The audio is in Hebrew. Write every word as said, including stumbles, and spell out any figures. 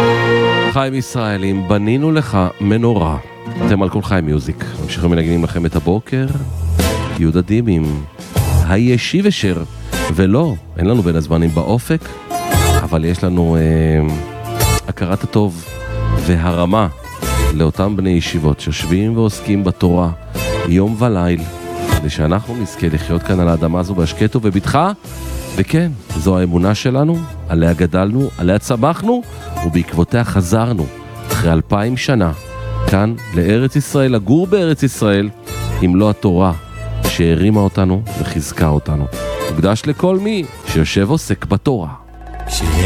חיים ישראלים, בנינו לך מנורה. אתם על כל חיים מיוזיק. ממשיכים מנגנים לכם את הבוקר. יהודה דימים, הישי ושר. ולא, אין לנו בין הזמנים באופק, אבל יש לנו אה, הכרת הטוב והרמה לאותם בני ישיבות שיושבים ועוסקים בתורה יום וליל, כדי שאנחנו נזכה לחיות כאן על האדמה הזו בהשקט ובבטחה. וכן, זו האמונה שלנו, עליה גדלנו, עליה צמחנו, ובעקבותיה חזרנו אחרי אלפיים שנה כאן לארץ ישראל, לגור בארץ ישראל, אם לא התורה שהרימה אותנו וחיזקה אותנו. מוקדש לכל מי שיושב עוסק בתורה.